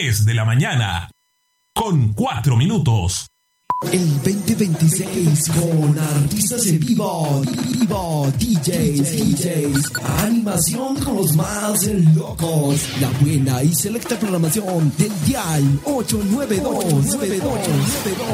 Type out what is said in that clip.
10 de la mañana, con 4 minutos. El 2026 con artistas en vivo, DJs, animación con los más locos, la buena y selecta programación del dial 892.